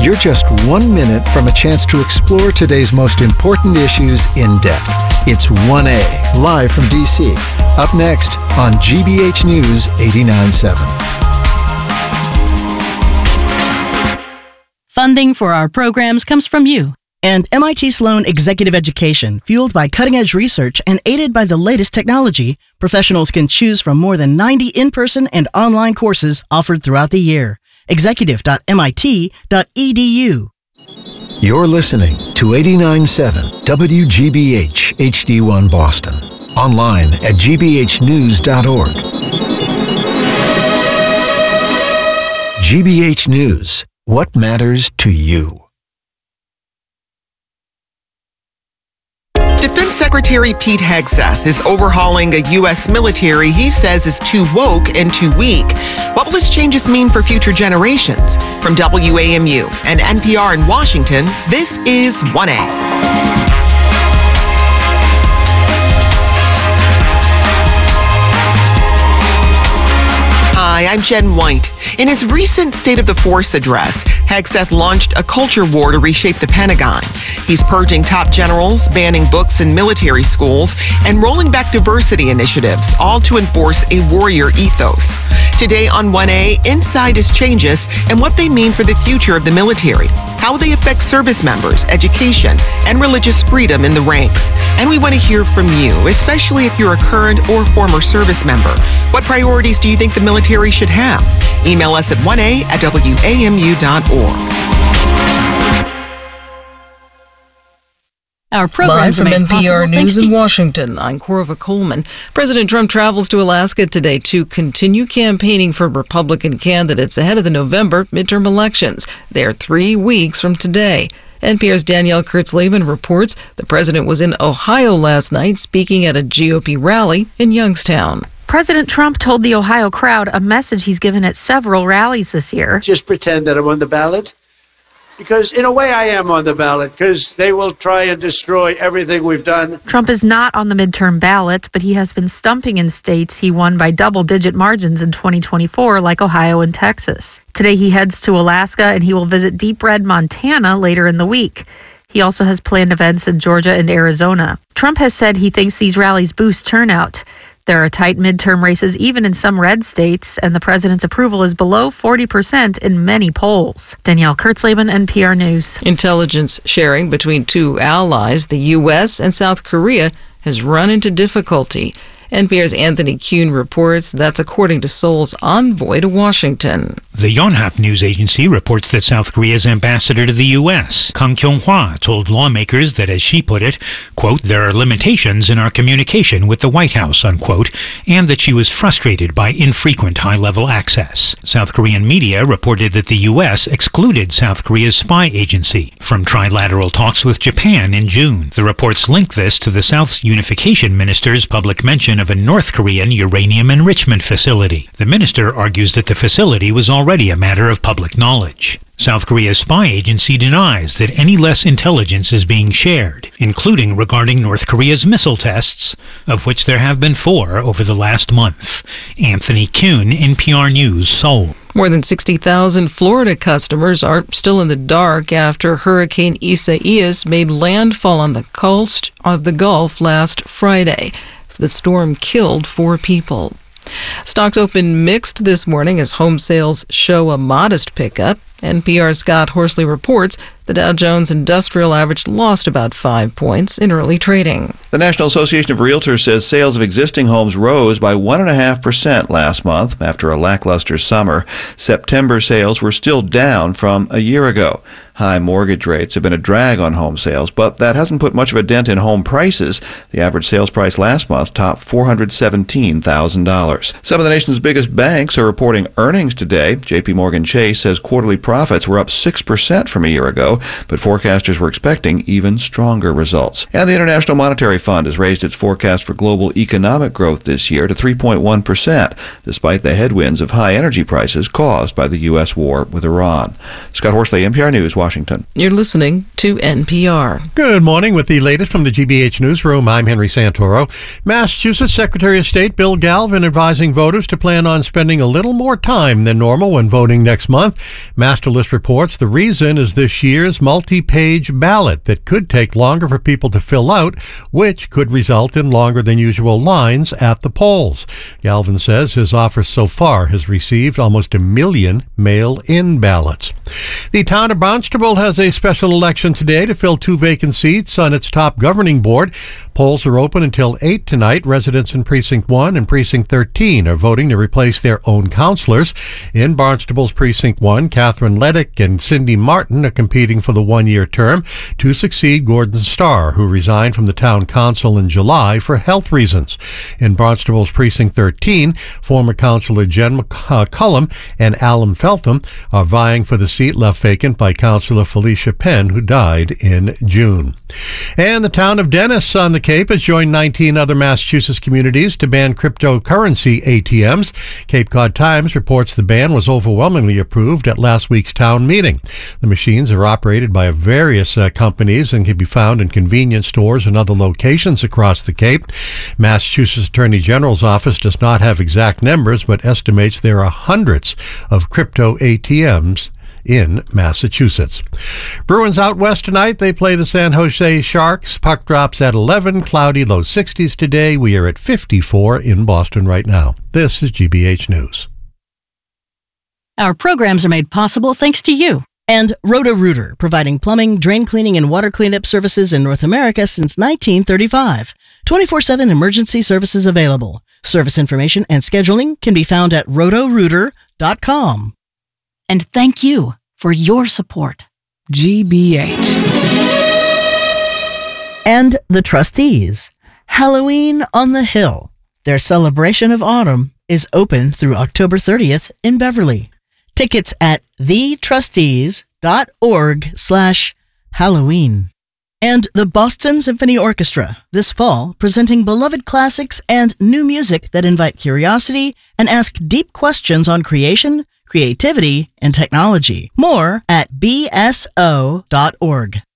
You're just 1 minute from a chance to explore today's most important issues in depth. It's 1A, live from D.C. Up next on GBH News 89.7. Funding for our programs comes from you. And MIT Sloan Executive Education, fueled by cutting-edge research and aided by the latest technology, professionals can choose from more than 90 in-person and online courses offered throughout the year. Executive.mit.edu. You're listening to 89.7 WGBH HD1 Boston. Online at gbhnews.org. GBH News. What matters to you? Defense Secretary Pete Hegseth is overhauling a U.S. military he says is too woke and too weak. What will his changes mean for future generations? From WAMU and NPR in Washington, this is 1A. Hi, I'm Jen White. In his recent State of the Force address, Hegseth launched a culture war to reshape the Pentagon. He's purging top generals, banning books in military schools, and rolling back diversity initiatives, all to enforce a warrior ethos. Today on 1A, inside his changes and what they mean for the future of the military, how they affect service members, education, and religious freedom in the ranks. And we want to hear from you, especially if you're a current or former service member. What priorities do you think the military should have? Email us at 1a@wamu.org. Our program from NPR News in Washington, I'm Corva Coleman. President Trump travels to Alaska today to continue campaigning for Republican candidates ahead of the November midterm elections. They're 3 weeks from today. NPR's Danielle Kurtzleben reports the president was in Ohio last night speaking at a GOP rally in Youngstown. President Trump told the Ohio crowd a message he's given at several rallies this year. Just pretend that I'm on the ballot. Because in a way I am on the ballot, because they will try and destroy everything we've done. Trump is not on the midterm ballot, but he has been stumping in states he won by double-digit margins in 2024, like Ohio and Texas. Today he heads to Alaska, and he will visit Deep Red, Montana later in the week. He also has planned events in Georgia and Arizona. Trump has said he thinks these rallies boost turnout. There are tight midterm races even in some red states, and the president's approval is below 40% in many polls. Danielle Kurtzleben, NPR News. Intelligence sharing between two allies, the U.S. and South Korea, has run into difficulty. NPR's Anthony Kuhn reports that's according to Seoul's envoy to Washington. The Yonhap news agency reports that South Korea's ambassador to the U.S., Kang Kyung-hwa, told lawmakers that, as she put it, quote, there are limitations in our communication with the White House, unquote, and that she was frustrated by infrequent high-level access. South Korean media reported that the U.S. excluded South Korea's spy agency from trilateral talks with Japan in June. The reports link this to the South's unification minister's public mention of a North Korean uranium enrichment facility. The minister argues that the facility was already a matter of public knowledge. South Korea's spy agency denies that any less intelligence is being shared, including regarding North Korea's missile tests, of which there have been 4 over the last month. Anthony Kuhn, NPR News, Seoul. More than 60,000 Florida customers are still in the dark after Hurricane Isaias made landfall on the coast of the Gulf last Friday. The storm killed 4 people. Stocks open mixed this morning as home sales show a modest pickup. NPR's Scott Horsley reports the Dow Jones Industrial Average lost about 5 points in early trading. The National Association of Realtors says sales of existing homes rose by 1.5% last month after a lackluster summer. September sales were still down from a year ago. High mortgage rates have been a drag on home sales, but that hasn't put much of a dent in home prices. The average sales price last month topped $417,000. Some of the nation's biggest banks are reporting earnings today. J.P. Morgan Chase says quarterly profits were up 6% from a year ago, but forecasters were expecting even stronger results. And the International Monetary Fund has raised its forecast for global economic growth this year to 3.1%, despite the headwinds of high energy prices caused by the U.S. war with Iran. Scott Horsley, NPR News, Washington. Washington. You're listening to NPR. Good morning. With the latest from the GBH Newsroom, I'm Henry Santoro. Massachusetts Secretary of State Bill Galvin advising voters to plan on spending a little more time than normal when voting next month. Masterlist reports the reason is this year's multi-page ballot that could take longer for people to fill out, which could result in longer than usual lines at the polls. Galvin says his office so far has received almost 1 million mail-in ballots. The town of Barnstable has a special election today to fill 2 vacant seats on its top governing board. Polls are open until 8 tonight. Residents in Precinct 1 and Precinct 13 are voting to replace their own councilors. In Barnstable's Precinct 1, Catherine Leddick and Cindy Martin are competing for the 1-year term to succeed Gordon Starr, who resigned from the town council in July for health reasons. In Barnstable's Precinct 13, former councilor Jen McCullum and Alan Feltham are vying for the seat left vacant by Councilor Felicia Penn, who died in June. And the town of Dennis on the Cape has joined 19 other Massachusetts communities to ban cryptocurrency ATMs. Cape Cod Times reports the ban was overwhelmingly approved at last week's town meeting. The machines are operated by various companies and can be found in convenience stores and other locations across the Cape. Massachusetts Attorney General's office does not have exact numbers, but estimates there are hundreds of crypto ATMs in Massachusetts. Bruins out west tonight. They play the San Jose Sharks. Puck drops at 11. Cloudy, low 60s today. We are at 54 in Boston right now. This is GBH News. Our programs are made possible thanks to you. And Roto-Rooter, providing plumbing, drain cleaning, and water cleanup services in North America since 1935. 24/7 emergency services available. Service information and scheduling can be found at rotorooter.com. And thank you for your support. GBH. And the trustees. Halloween on the Hill. Their celebration of autumn is open through October 30th in Beverly. Tickets at thetrustees.org/Halloween. And the Boston Symphony Orchestra, this fall, presenting beloved classics and new music that invite curiosity and ask deep questions on creation, creativity, and technology. More at bso.org.